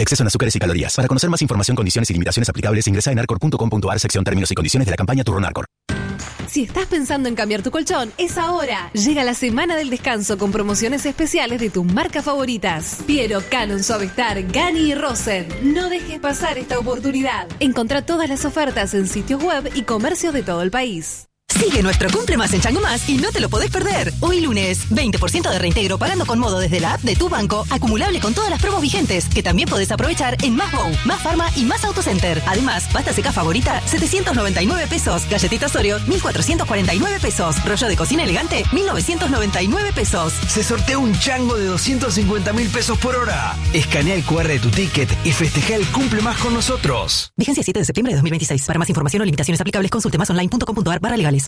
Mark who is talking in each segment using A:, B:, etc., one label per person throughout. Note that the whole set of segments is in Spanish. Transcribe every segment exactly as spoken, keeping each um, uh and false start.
A: Exceso en azúcares y calorías. Para conocer más información, condiciones y limitaciones aplicables, ingresa en arcor punto com punto ar, sección términos y condiciones de la campaña Turno Arcor.
B: Si estás pensando en cambiar tu colchón, es ahora. Llega la semana del descanso con promociones especiales de tus marcas favoritas. Piero, Canon, Suavestar, Gani y Rosen. No dejes pasar esta oportunidad. Encontrá todas las ofertas en sitios web y comercios de todo el país.
C: Sigue nuestro Cumple Más en Chango Más y no te lo podés perder. Hoy lunes, veinte por ciento de reintegro pagando con Modo desde la app de tu banco, acumulable con todas las promos vigentes, que también podés aprovechar en Más Go, Más Pharma y Más Autocenter. Además, pasta seca favorita, setecientos noventa y nueve pesos. Galletitas Oreo, mil cuatrocientos cuarenta y nueve pesos. Rollo de cocina elegante, mil novecientos noventa y nueve pesos.
D: Se sortea un chango de doscientos cincuenta mil pesos por hora. Escanea el cu erre de tu ticket y festeja el Cumple Más con nosotros.
C: Vigencia siete de septiembre de dos mil veintiséis. Para más información o limitaciones aplicables, consulte más online punto com punto ar barra legales.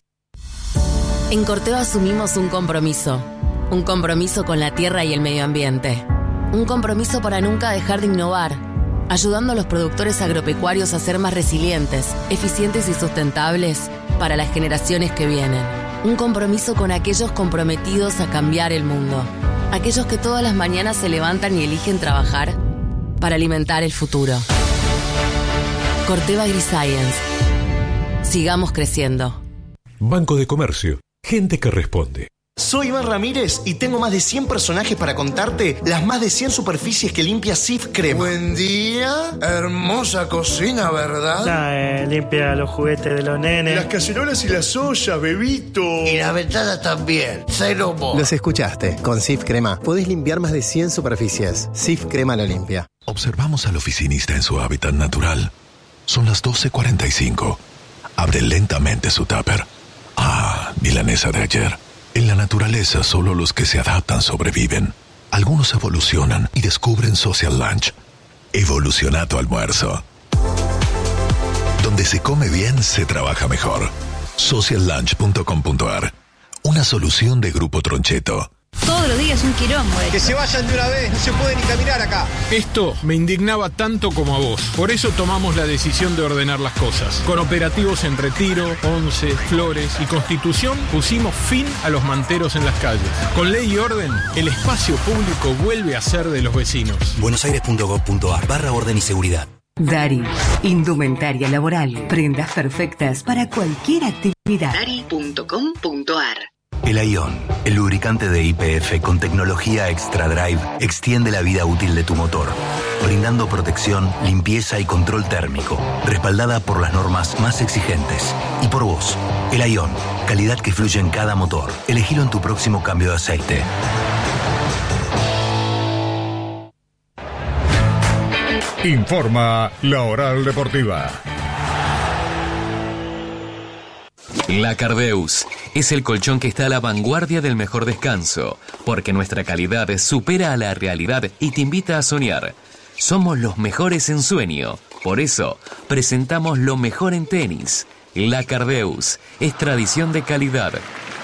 E: En Corteva asumimos un compromiso, un compromiso con la tierra y el medio ambiente, un compromiso para nunca dejar de innovar, ayudando a los productores agropecuarios a ser más resilientes, eficientes y sustentables para las generaciones que vienen, un compromiso con aquellos comprometidos a cambiar el mundo, aquellos que todas las mañanas se levantan y eligen trabajar para alimentar el futuro. Corteva AgriScience. Sigamos creciendo.
F: Banco de Comercio. Gente que responde.
G: Soy Iván Ramírez y tengo más de cien personajes para contarte las más de cien superficies que limpia Cif Crema.
H: Buen día. Hermosa cocina, ¿verdad?
I: Ah, eh, limpia los juguetes de los nenes.
H: Las cacerolas y las ollas, bebito.
J: Y las ventanas también. Cero mo.
K: Los escuchaste. Con Cif Crema podés limpiar más de cien superficies. Cif Crema lo limpia.
L: Observamos al oficinista en su hábitat natural. Son las doce cuarenta y cinco. Abre lentamente su tupper. Ah, milanesa de ayer. En la naturaleza solo los que se adaptan sobreviven. Algunos evolucionan y descubren Social Lunch. Evoluciona tu almuerzo. Donde se come bien, se trabaja mejor. social lunch punto com punto ar. Una solución de Grupo Troncheto.
M: Todos los días un quilombo.
N: Que se vayan de una vez, no se puede ni caminar acá.
O: Esto me indignaba tanto como a vos. Por eso tomamos la decisión de ordenar las cosas. Con operativos en Retiro, Once, Flores y Constitución pusimos fin a los manteros en las calles. Con ley y orden, el espacio público vuelve a ser de los vecinos.
P: buenosaires punto gov punto ar barra orden y seguridad.
Q: Dari, indumentaria laboral, prendas perfectas para cualquier actividad.
R: Dari punto com punto ar.
P: El Aion, el lubricante de I P F con tecnología Extra Drive, extiende la vida útil de tu motor, brindando protección, limpieza y control térmico, respaldada por las normas más exigentes. Y por vos, el Aion, calidad que fluye en cada motor. Elegilo en tu próximo cambio de aceite.
S: Informa La Oral Deportiva.
T: La Cardeus es el colchón que está a la vanguardia del mejor descanso, porque nuestra calidad supera a la realidad y te invita a soñar. Somos los mejores en sueño, por eso presentamos lo mejor en tenis. La Cardeus es tradición de calidad.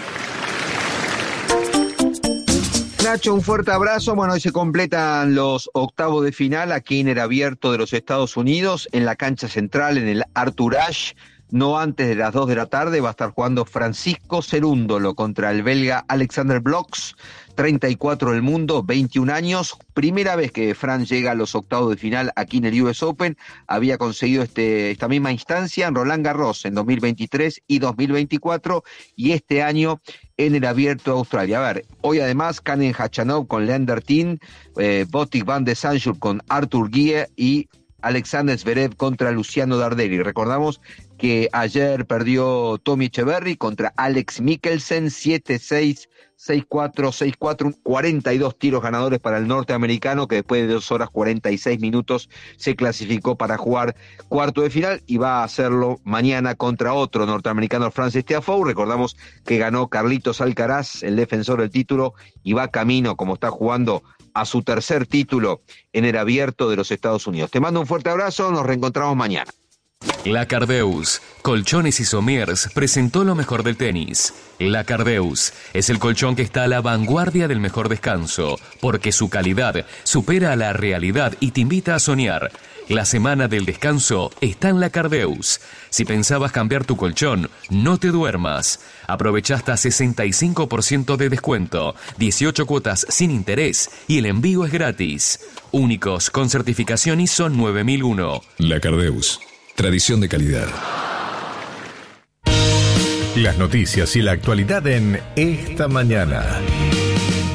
U: Nacho, un fuerte abrazo. Bueno, hoy se completan los octavos de final aquí en el Abierto de los Estados Unidos, en la cancha central, en el Arthur Ashe. No antes de las dos de la tarde va a estar jugando Francisco Cerúndolo contra el belga Alexander Bloks, treinta y cuatro del mundo, veintiún años. Primera vez que Fran llega a los octavos de final aquí en el U S Open. Había conseguido este, esta misma instancia en Roland Garros en dos mil veintitrés y dos mil veinticuatro, y este año en el Abierto de Australia. A ver, hoy además Kanen Khachanov con Leander Tin, eh, Botic van de Sanchur con Arthur Guille y Alexander Zverev contra Luciano Dardelli. Recordamos que ayer perdió Tommy Echeverry contra Alex Mikkelsen, siete seis, seis cuatro, seis cuatro, cuarenta y dos tiros ganadores para el norteamericano, que después de dos horas cuarenta y seis minutos se clasificó para jugar cuarto de final y va a hacerlo mañana contra otro norteamericano, Francis Tiafoe. Recordamos que ganó Carlitos Alcaraz, el defensor del título, y va camino, como está jugando, a su tercer título en el Abierto de los Estados Unidos. Te mando un fuerte abrazo, nos reencontramos mañana.
T: La Cardeus, Colchones y Somiers presentó lo mejor del tenis. La Cardeus es el colchón que está a la vanguardia del mejor descanso, porque su calidad supera a la realidad y te invita a soñar. La semana del descanso está en La Cardeus. Si pensabas cambiar tu colchón, no te duermas. Aprovecha hasta sesenta y cinco por ciento de descuento, dieciocho cuotas sin interés y el envío es gratis. Únicos con certificación I S O nueve mil uno.
F: La Cardeus. Tradición de calidad. Las noticias y la actualidad en Esta Mañana.